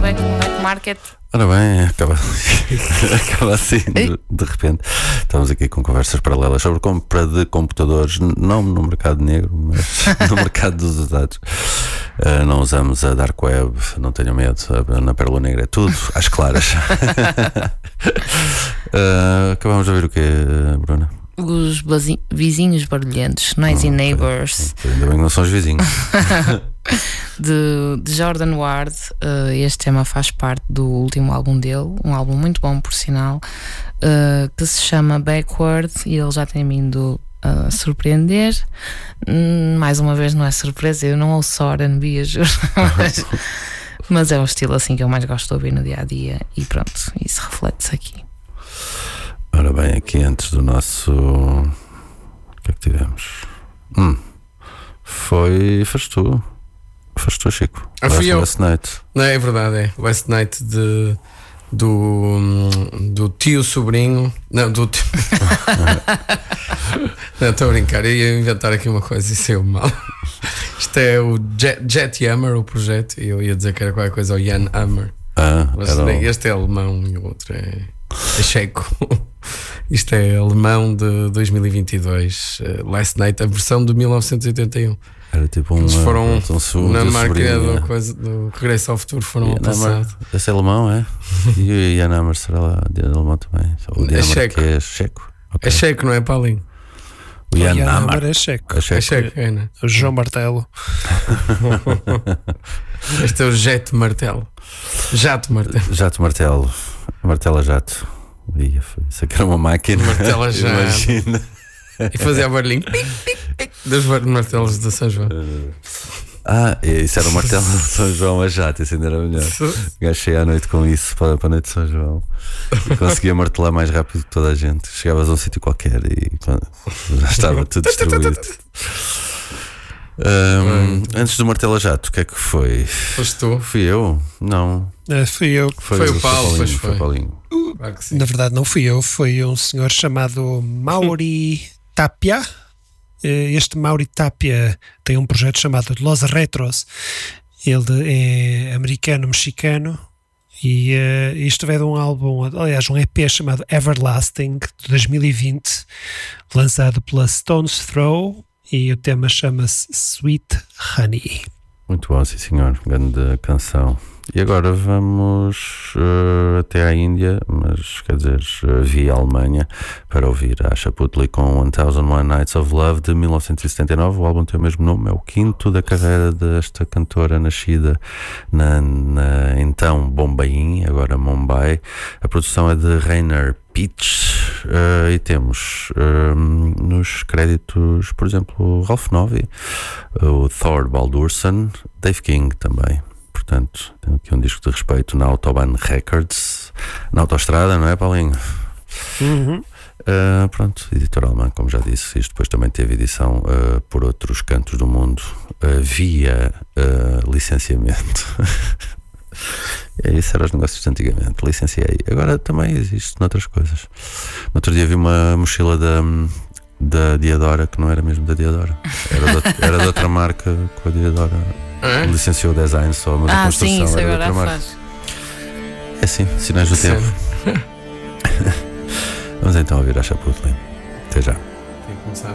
Back Market. Ora bem, acaba assim de repente. Estamos aqui com conversas paralelas sobre compra de computadores, não no mercado negro, mas no mercado dos usados. Não usamos a Dark Web, não tenham medo, na Pérola Negra é tudo às claras. Acabamos de ouvir o quê, Bruna? Os vizinhos barulhentos, Noisy Neighbors. Ainda bem que não são os vizinhos. de Jordan Ward. Este tema faz parte do último álbum dele, um álbum muito bom por sinal, que se chama Backward, e ele já tem vindo a surpreender. Mais uma vez, não é surpresa, eu não ouço só R&B, juro. Mas é o estilo assim que eu mais gosto de ouvir no dia a dia, e pronto, isso reflete-se aqui. Ora bem, aqui antes do nosso... O que é que tivemos? Foste tu, Chico. Fui eu. Last Night. Não, é verdade, é Last Night do tio sobrinho. Não, do tio... Não, estou a brincar, eu ia inventar aqui uma coisa e saiu mal. Isto é o Jet Hammer, o projeto, e eu ia dizer que era qualquer coisa, o Jan Hammer. Mas este é alemão e o outro é checo. Isto é alemão de 2022, Last Night, a versão de 1981. Era tipo eles foram na máquina do Regresso ao Futuro, foram ao passado. Esse é alemão, é? E o Jan Hammer será lá de alemão também? O é checo. É checo? Okay. É checo, não é, Paulinho? O Jan Hammer é checo. É checo, é, né? O João Martelo. Este é o Jato Martelo. Jato Martelo. Martela Jato. Isso aqui era uma máquina. Martela Jato. Imagina. E fazia barulhinho dos martelos de São João. Isso era o martelo de São João a jato. Isso ainda era melhor. Gastei à noite com isso para a noite de São João e conseguia martelar mais rápido que toda a gente. Chegavas a um sítio qualquer e já estava tudo distribuído. Antes do martelo a jato, o que é que foi? Foste tu? Fui eu? Não. Fui eu. Foi o Paulo. Foi o Paulinho. Claro, na verdade não fui eu, foi um senhor chamado Mauri Tapia. Este Mauri Tapia tem um projeto chamado Los Retros. Ele é americano-mexicano e isto é de um álbum, aliás um EP chamado Everlasting de 2020, lançado pela Stone's Throw, e o tema chama-se Sweet Honey. Muito bom, sim senhor, grande canção. E agora vamos até à Índia, mas quer dizer, via Alemanha, para ouvir a Asha Putley com 1001 Nights of Love de 1979. O álbum tem o mesmo nome, é o quinto da carreira desta cantora nascida na então Bombaim, agora Mumbai. A produção é de Rainer Peach, e temos nos créditos, por exemplo, Ralph Novi, o Thor Baldursson, Dave King também. Portanto, tem aqui um disco de respeito na Autobahn Records, na autoestrada, não é, Paulinho? Uhum. Pronto, editor alemã, como já disse. Isto depois também teve edição por outros cantos do mundo via licenciamento. Isso eram os negócios de antigamente, licenciei. Agora também existe noutras coisas. No outro dia vi uma mochila da Diadora que não era mesmo da Diadora, era de outra marca, com a Diadora licenciou o design só, mas a construção sim, isso era de outra marca. É assim, sinais do tempo. Vamos então ouvir a Asha Putley. Até já. Tem que começar.